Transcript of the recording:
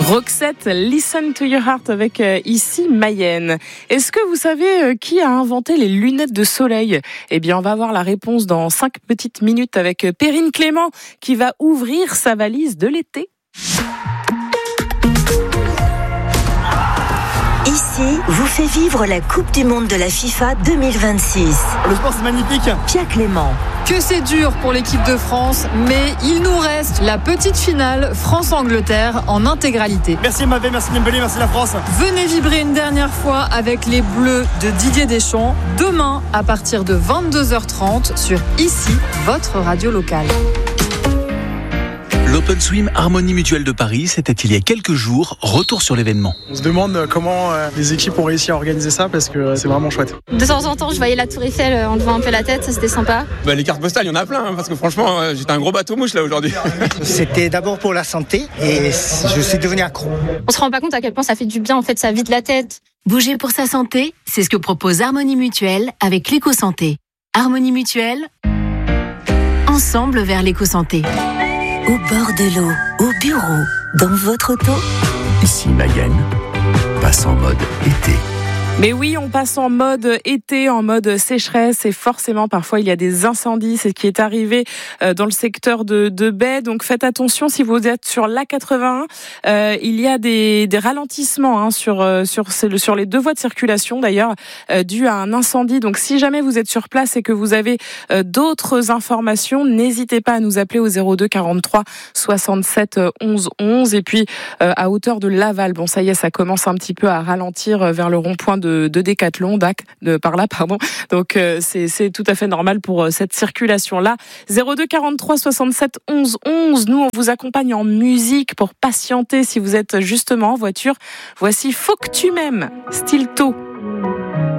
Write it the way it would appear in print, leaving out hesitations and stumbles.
Roxette, Listen to your heart avec ici Mayenne. Est-ce que vous savez qui a inventé les lunettes de soleil ? Eh bien, on va avoir la réponse dans 5 petites minutes avec Perrine Clément qui va ouvrir sa valise de l'été. Ici, vous fait vivre la Coupe du Monde de la FIFA 2026. Le sport, c'est magnifique. Pia Clément. Que c'est dur pour l'équipe de France, mais il nous reste la petite finale France-Angleterre en intégralité. Merci Mavé, merci Dembélé, merci la France. Venez vibrer une dernière fois avec les Bleus de Didier Deschamps, demain à partir de 22h30 sur Ici, votre radio locale. L'Open Swim Harmonie Mutuelle de Paris, c'était il y a quelques jours. Retour sur l'événement. On se demande comment les équipes ont réussi à organiser ça parce que c'est vraiment chouette. De temps en temps, je voyais la Tour Eiffel en levant un peu la tête, ça c'était sympa. Les cartes postales, il y en a plein, parce que franchement, j'étais un gros bateau mouche là aujourd'hui. C'était d'abord pour la santé et je suis devenu accro. On se rend pas compte à quel point ça fait du bien, en fait, ça vide la tête. Bouger pour sa santé, c'est ce que propose Harmonie Mutuelle avec l'éco-santé. Harmonie Mutuelle, ensemble vers l'éco-santé. Au bord de l'eau, au bureau, dans votre auto. Ici Mayenne, passe en mode été. Mais oui, on passe en mode été, en mode sécheresse et forcément parfois il y a des incendies, c'est ce qui est arrivé dans le secteur de Baie. Donc faites attention si vous êtes sur l'A81, il y a des ralentissements sur les 2 voies de circulation d'ailleurs dû à un incendie. Donc si jamais vous êtes sur place et que vous avez d'autres informations, n'hésitez pas à nous appeler au 02 43 67 11 11 et puis à hauteur de Laval. Bon ça y est, ça commence un petit peu à ralentir vers le rond-point de Décathlon, par là. Donc c'est tout à fait normal pour cette circulation-là. 02 43 67 11 11. Nous, on vous accompagne en musique pour patienter si vous êtes justement en voiture. Voici Faut que tu m'aimes, Stilto.